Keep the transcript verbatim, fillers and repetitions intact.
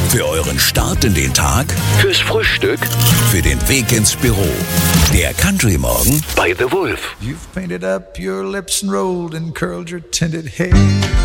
Für euren Start in den Tag, Fürs Frühstück für den Weg ins Büro. Der Country Morgen bei The Wolf. You've painted up your lips and rolled and curled your tinted hair.